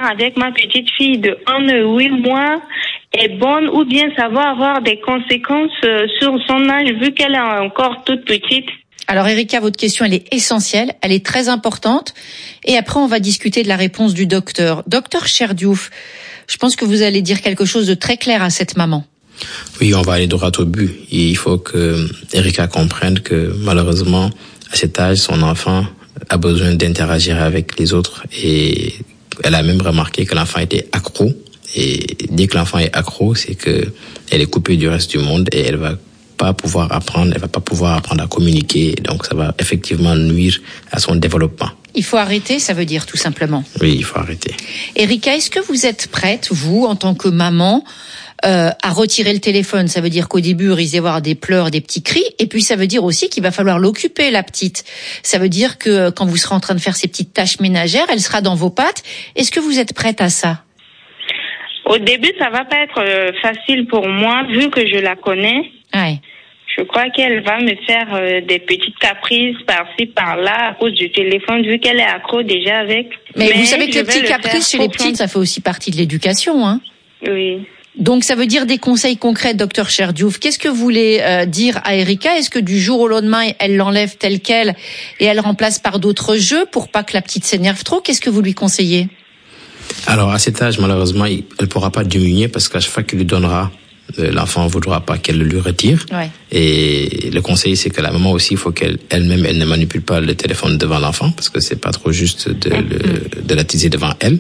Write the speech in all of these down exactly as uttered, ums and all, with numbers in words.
faire avec ma petite fille de un an huit mois est bonne ou bien ça va avoir des conséquences sur son âge vu qu'elle est encore toute petite? Alors Erika, votre question, elle est essentielle, elle est très importante. Et après, on va discuter de la réponse du docteur. Docteur Cherdiouf, je pense que vous allez dire quelque chose de très clair à cette maman. Oui, on va aller droit au but. Et il faut que Erika comprenne que malheureusement, à cet âge, son enfant a besoin d'interagir avec les autres. Et elle a même remarqué que l'enfant était accro. Et dès que l'enfant est accro, c'est que elle est coupée du reste du monde et elle va pas pouvoir apprendre, elle va pas pouvoir apprendre à communiquer, donc ça va effectivement nuire à son développement. Il faut arrêter, ça veut dire tout simplement. Oui, il faut arrêter. Erika, est-ce que vous êtes prête, vous, en tant que maman, euh, à retirer le téléphone? Ça veut dire qu'au début, il risque d'y avoir des pleurs, des petits cris, et puis ça veut dire aussi qu'il va falloir l'occuper, la petite. Ça veut dire que quand vous serez en train de faire ses petites tâches ménagères, elle sera dans vos pattes. Est-ce que vous êtes prête à ça? Au début, ça va pas être facile pour moi, vu que je la connais. Ouais. Je crois qu'elle va me faire euh, des petites caprices par-ci, par-là, à cause du téléphone, vu qu'elle est accro déjà avec. Mais, Mais vous savez que les petits caprices chez les petites, ça fait aussi partie de l'éducation, hein. Oui. Donc ça veut dire des conseils concrets, docteur Cherdiouf. Qu'est-ce que vous voulez euh, dire à Erika? Est-ce que du jour au lendemain, elle l'enlève telle qu'elle et elle remplace par d'autres jeux pour pas que la petite s'énerve trop? Qu'est-ce que vous lui conseillez? Alors à cet âge, malheureusement, elle ne pourra pas diminuer parce qu'à chaque fois qu'il lui donnera, l'enfant ne voudra pas qu'elle le lui retire. Ouais. Et le conseil, c'est que la maman aussi, il faut qu'elle elle-même, elle ne manipule pas le téléphone devant l'enfant, parce que c'est pas trop juste de, le, de l'attiser devant elle.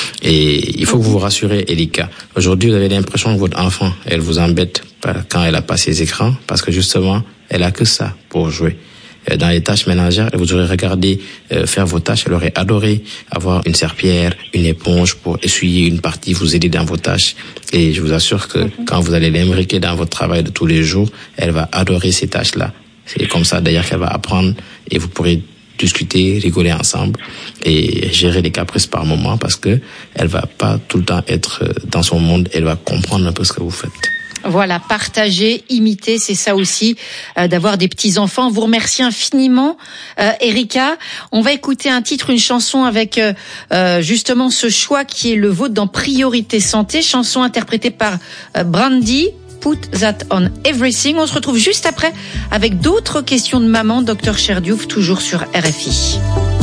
Et il faut que vous vous rassurez, Erika. Aujourd'hui, vous avez l'impression que votre enfant, elle vous embête quand elle a pas ses écrans, parce que justement, elle a que ça pour jouer. Dans les tâches ménagères, vous aurez regardé euh, faire vos tâches, elle aurait adoré avoir une serpillière, une éponge pour essuyer une partie, vous aider dans vos tâches. Et je vous assure que mm-hmm. quand vous allez l'imbriquer dans votre travail de tous les jours, elle va adorer ces tâches-là. C'est comme ça d'ailleurs qu'elle va apprendre et vous pourrez discuter, rigoler ensemble et gérer les caprices par moment parce que elle va pas tout le temps être dans son monde, elle va comprendre un peu ce que vous faites. Voilà, partager, imiter, c'est ça aussi, euh, d'avoir des petits-enfants. Vous remercie infiniment, euh, Erika. On va écouter un titre, une chanson avec euh, euh, justement ce choix qui est le vôtre dans Priorité Santé, chanson interprétée par euh, Brandy, Put That On Everything. On se retrouve juste après avec d'autres questions de maman, docteur Cherdiouf, toujours sur R F I.